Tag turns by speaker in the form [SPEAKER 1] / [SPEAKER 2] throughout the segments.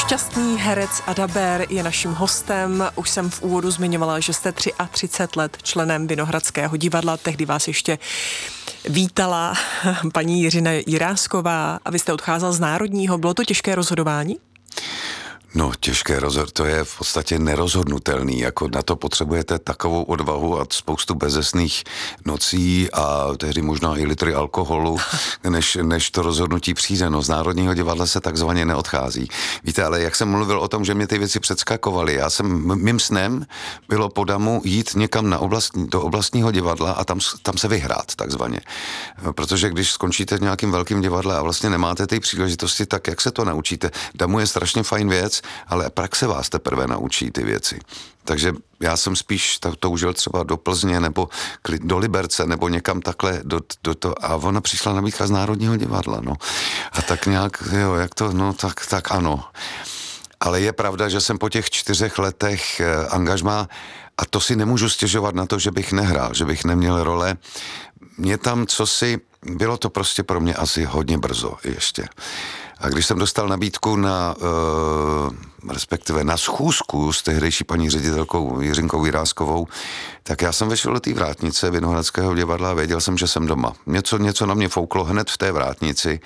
[SPEAKER 1] Šťastný herec Ada Bär je naším hostem. Už jsem v úvodu zmiňovala, že jste 33 let členem Vinohradského divadla. Tehdy vás ještě vítala paní Jiřina Jirásková a vy jste odcházel z Národního. Bylo to těžké rozhodování?
[SPEAKER 2] No, těžké rozhodnutí, to je v podstatě nerozhodnutelný, jako na to potřebujete takovou odvahu a spoustu bezesných nocí a tehdy možná i litry alkoholu, než to rozhodnutí přijde. No, z Národního divadla se takzvaně neodchází. Víte, ale jak jsem mluvil o tom, že mě ty věci předskakovaly, mým snem bylo po Damu jít někam do oblastního divadla a tam se vyhrát, takzvaně. Protože když skončíte v nějakým velkým divadle a vlastně nemáte ty příležitosti, tak jak se to naučíte? Damu je strašně fajn věc, ale praxe vás teprve naučí ty věci. Takže já jsem spíš toužil třeba do Plzně nebo do Liberce nebo někam takhle a ona přišla nabídka z Národního divadla, no. A tak nějak, jo, jak to, no tak ano. Ale je pravda, že jsem po těch 4 letech angažmá, a to si nemůžu stěžovat na to, že bych nehrál, že bych neměl role. Mě tam bylo to prostě pro mě asi hodně brzo ještě. A když jsem dostal nabídku respektive na schůzku s tehdejší paní ředitelkou Jiřinkou Jiráskovou, tak já jsem vešel do té vrátnice Vinohradského divadla a věděl jsem, že jsem doma. Něco na mě fouklo hned v té vrátnici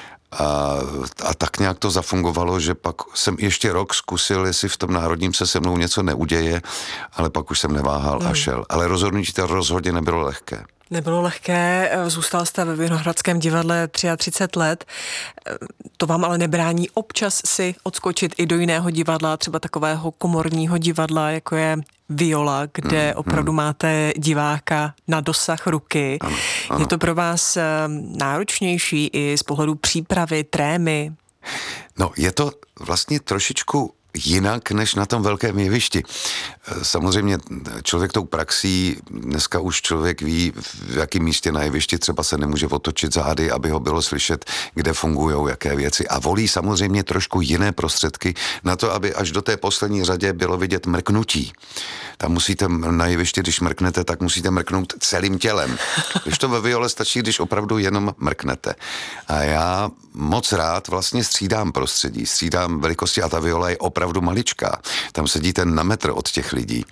[SPEAKER 2] a tak nějak to zafungovalo, že pak jsem ještě rok zkusil, jestli v tom Národním se mnou něco neuděje, ale pak už jsem neváhal a šel. Ale rozhodnutí to rozhodně nebylo lehké.
[SPEAKER 1] Nebylo lehké, zůstal jste ve Vinohradském divadle 33 let. To vám ale nebrání občas si odskočit i do jiného divadla, třeba takového komorního divadla, jako je Viola, kde opravdu máte diváka na dosah ruky.
[SPEAKER 2] Ano.
[SPEAKER 1] Je to pro vás náročnější i z pohledu přípravy, trémy?
[SPEAKER 2] No, je to vlastně trošičku jinak než na tom velkém jevišti. Samozřejmě člověk tou praxí, dneska už člověk ví, v jakém místě na jevišti třeba se nemůže otočit zády, aby ho bylo slyšet, kde fungujou jaké věci. A volí samozřejmě trošku jiné prostředky na to, aby až do té poslední řadě bylo vidět mrknutí. Tam musíte na jevišti, když mrknete, tak musíte mrknout celým tělem. Když to ve Viole stačí, když opravdu jenom mrknete. A já moc rád vlastně střídám prostředí, střídám velikosti a ta Viola je opravdu maličká. Tam sedíte na metr od těch lidí.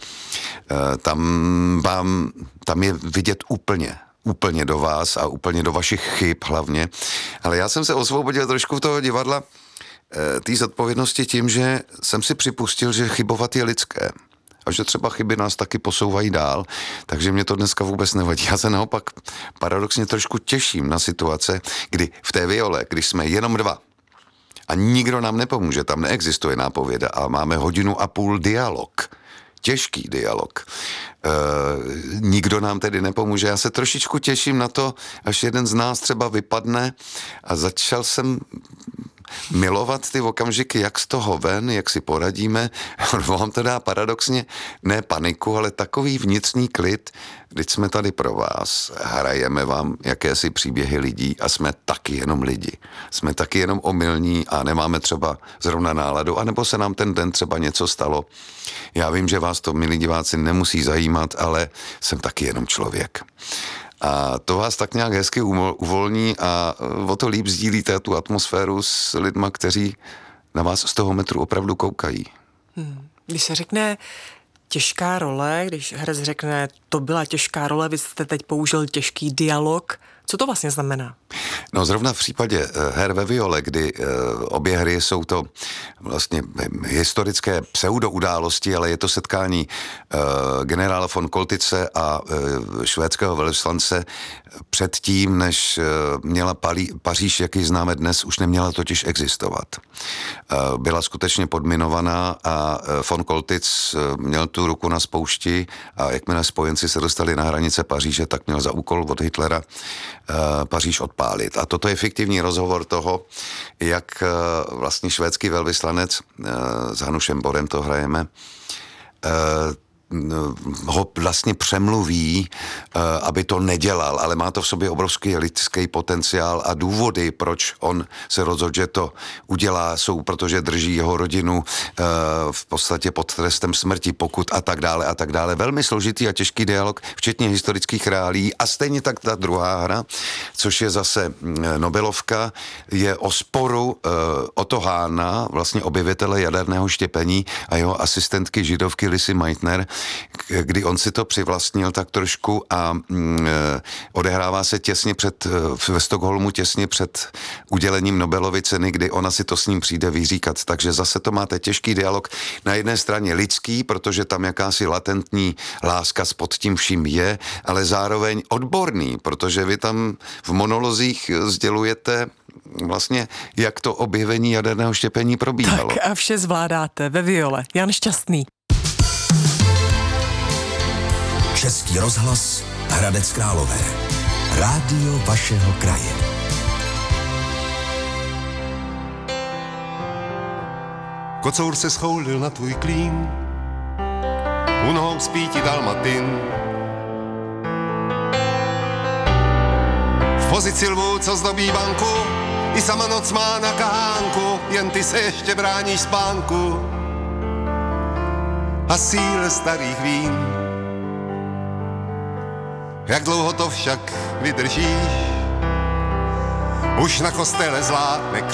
[SPEAKER 2] Tam je vidět úplně do vás a úplně do vašich chyb hlavně. Ale já jsem se osvobodil trošku toho divadla té zodpovědnosti tím, že jsem si připustil, že chybovat je lidské. A že třeba chyby nás taky posouvají dál, takže mě to dneska vůbec nevadí. Já se naopak paradoxně trošku těším na situace, kdy v té Viole, když jsme jenom 2 a nikdo nám nepomůže, tam neexistuje nápověda a máme 1,5 hodiny dialog. Těžký dialog. Nikdo nám tedy nepomůže. Já se trošičku těším na to, až jeden z nás třeba vypadne a začal jsem milovat ty okamžiky, jak z toho ven, jak si poradíme. Vám to dá paradoxně ne paniku, ale takový vnitřní klid. Vždyť jsme tady pro vás, hrajeme vám jakési příběhy lidí a jsme taky jenom lidi. Jsme taky jenom omylní a nemáme třeba zrovna náladu, anebo se nám ten den třeba něco stalo. Já vím, že vás to, milí diváci, nemusí zajímat, ale jsem taky jenom člověk. A to vás tak nějak hezky uvolní a o to líp sdílíte tu atmosféru s lidma, kteří na vás z toho metru opravdu koukají.
[SPEAKER 1] Když se řekne těžká role, když herec řekne, to byla těžká role, vy jste teď použil těžký dialog, co to vlastně znamená?
[SPEAKER 2] No zrovna v případě her ve Viole, kdy obě hry jsou to vlastně historické pseudoudálosti, ale je to setkání generála von Koltice a švédského velvyslance předtím, než měla Paříž, jaký známe dnes, už neměla totiž existovat. Byla skutečně podminovaná a von Koltic měl tu ruku na spoušti a jakmile spojenci se dostali na hranice Paříže, tak měl za úkol od Hitlera Paříž odpálit. A toto je fiktivní rozhovor toho, jak vlastně švédský velvyslanec s Hanušem Borem to hrajeme, ho vlastně přemluví, aby to nedělal, ale má to v sobě obrovský lidský potenciál a důvody, proč on se rozhodl, že to udělá, jsou, protože drží jeho rodinu v podstatě pod trestem smrti, pokud a tak dále a tak dále. Velmi složitý a těžký dialog, včetně historických reálí a stejně tak ta druhá hra, což je zase Nobelovka, je o sporu Otto Hahna, vlastně objevitele jaderného štěpení a jeho asistentky židovky Lissy Meitner, kdy on si to přivlastnil tak trošku a odehrává se ve Stockholmu těsně před udělením Nobelovy ceny, kdy ona si to s ním přijde vyříkat. Takže zase to máte těžký dialog. Na jedné straně lidský, protože tam jakási latentní láska pod tím vším je, ale zároveň odborný, protože vy tam v monolozích sdělujete vlastně, jak to objevení jaderného štěpení probíhalo.
[SPEAKER 1] Tak a vše zvládáte ve viole. Jan Šťastný.
[SPEAKER 3] Český rozhlas Hradec Králové. Rádio vašeho kraje.
[SPEAKER 4] Kocour se schoulil na tvůj klín, u nohou spí ti dalmatin. V pozici lvů, co zdobí banku, i sama noc má na kahánku, jen ty se ještě bráníš spánku a síle starých vín. Jak dlouho to však vydržíš? Už na kostele zlátne